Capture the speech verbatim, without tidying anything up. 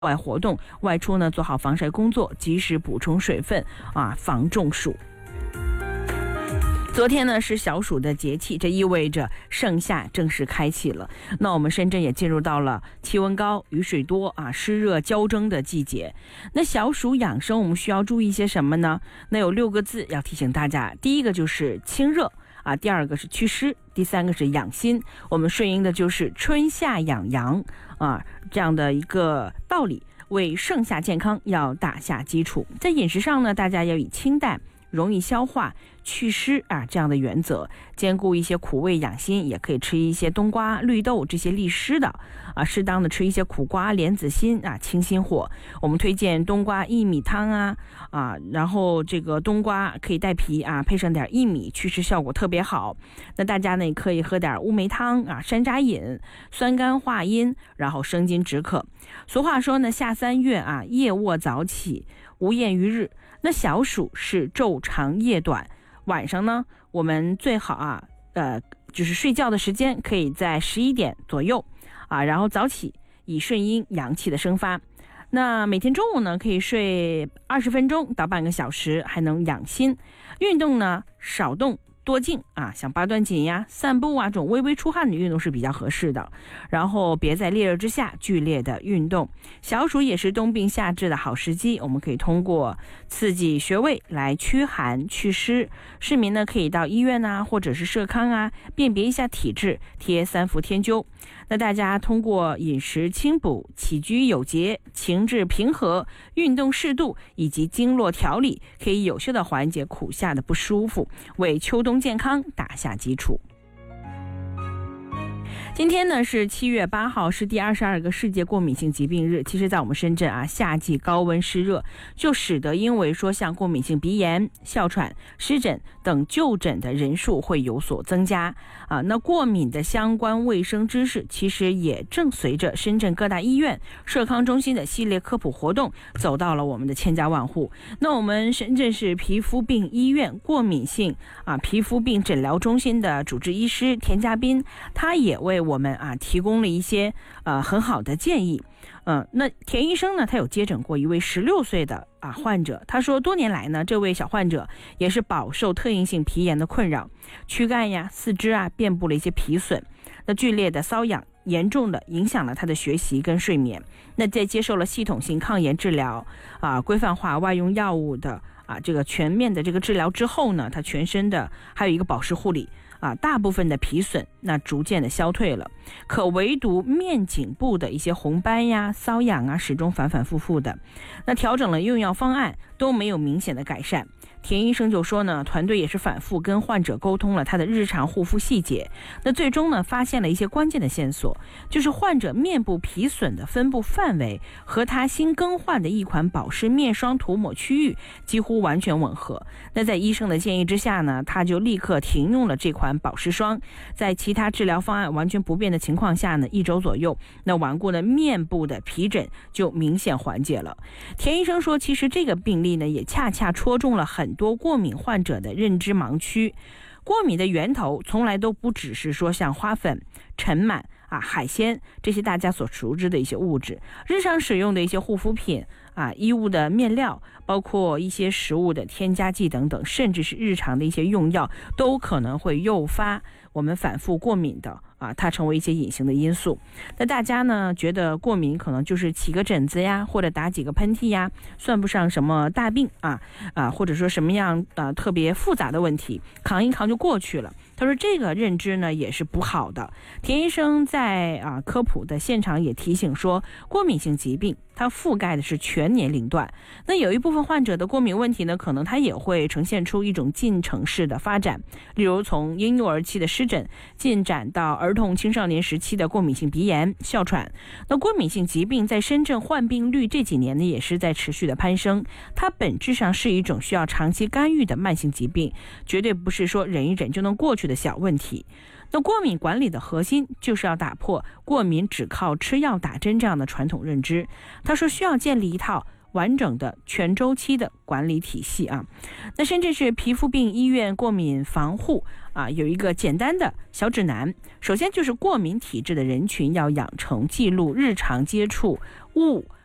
外活动，外出呢做好防晒工作，及时补充水分啊，防中暑。昨天呢是小暑的节气，这意味着盛夏正式开启了。那我们深圳也进入到了气温高、雨水多啊、湿热交蒸的季节。那小暑养生，我们需要注意一些什么呢？那有六个字要提醒大家，第一个就是清热啊，第二个是祛湿，第三个是养心。我们顺应的就是春夏养阳啊这样的一个道理，为盛夏健康要打下基础。在饮食上呢，大家要以清淡、容易消化、祛湿啊这样的原则，兼顾一些苦味养心，也可以吃一些冬瓜、绿豆这些利湿的啊，适当的吃一些苦瓜、莲子心啊，清心火。我们推荐冬瓜薏米汤啊啊，然后这个冬瓜可以带皮啊，配上点薏米，祛湿效果特别好。那大家呢也可以喝点乌梅汤啊，山楂饮，酸甘化阴，然后生津止渴。俗话说呢，夏三月啊，夜卧早起，无厌于日。那小暑是昼长夜短，晚上呢，我们最好啊，呃，就是睡觉的时间可以在十一点左右啊，然后早起，以顺应阳气的生发。那每天中午呢，可以睡二十分钟到半个小时，还能养心。运动呢，少动多静啊，像八段锦呀、散步啊这种微微出汗的运动是比较合适的。然后别在烈日之下剧烈的运动。小暑也是冬病夏治的好时机，我们可以通过刺激穴位来驱寒祛湿。市民呢可以到医院啊，或者是社康啊，辨别一下体质，贴三伏天灸。那大家通过饮食清补、起居有节、情志平和、运动适度以及经络调理，可以有效的缓解苦夏的不舒服，为秋冬健康打下基础。今天呢是七月八号，是第二十二个世界过敏性疾病日。其实在我们深圳啊，夏季高温湿热，就使得因为说像过敏性鼻炎、哮喘、湿疹等就诊的人数会有所增加啊。那过敏的相关卫生知识其实也正随着深圳各大医院、社康中心的系列科普活动走到了我们的千家万户。那我们深圳市皮肤病医院过敏性啊皮肤病诊疗中心的主治医师田家斌，他也为我们啊提供了一些呃很好的建议。嗯、呃，那田医生呢，他有接诊过一位十六岁的啊患者，他说多年来呢，这位小患者也是饱受特应性皮炎的困扰，躯干呀、四肢啊遍布了一些皮损，那剧烈的瘙痒严重的影响了他的学习跟睡眠。那在接受了系统性抗炎治疗啊、规范化外用药物的啊这个全面的这个治疗之后呢，他全身的还有一个保湿护理啊，大部分的皮损那逐渐的消退了，可唯独面颈部的一些红斑呀、瘙痒啊，始终反反复复的。那调整了用药方案都没有明显的改善。田医生就说呢，团队也是反复跟患者沟通了他的日常护肤细节，那最终呢发现了一些关键的线索，就是患者面部皮损的分布范围和他新更换的一款保湿面霜涂抹区域几乎完全吻合。那在医生的建议之下呢，他就立刻停用了这款保湿霜，在其他治疗方案完全不变的情况下呢，一周左右，那顽固的面部的皮疹就明显缓解了。田医生说，其实这个病例呢也恰恰戳中了很多过敏患者的认知盲区。过敏的源头从来都不只是说像花粉、尘螨啊、海鲜这些大家所熟知的一些物质，日常使用的一些护肤品啊、衣物的面料，包括一些食物的添加剂等等，甚至是日常的一些用药，都可能会诱发我们反复过敏的啊，它成为一些隐形的因素。那大家呢觉得过敏可能就是起个疹子呀，或者打几个喷嚏呀，算不上什么大病啊啊，或者说什么样啊特别复杂的问题，扛一扛就过去了。他说这个认知呢也是不好的。田医生在啊科普的现场也提醒说，过敏性疾病它覆盖的是全年龄段，那有一部分患者的过敏问题呢，可能它也会呈现出一种进程式的发展，例如从婴幼儿期的湿疹进展到儿童青少年时期的过敏性鼻炎、哮喘。那过敏性疾病在深圳患病率这几年呢也是在持续的攀升，它本质上是一种需要长期干预的慢性疾病，绝对不是说忍一忍就能过去的小问题。那过敏管理的核心就是要打破过敏只靠吃药打针这样的传统认知。他说需要建立一套完整的全周期的管理体系啊。那深圳市皮肤病医院过敏防护啊有一个简单的小指南，首先就是过敏体质的人群要养成记录日常接触物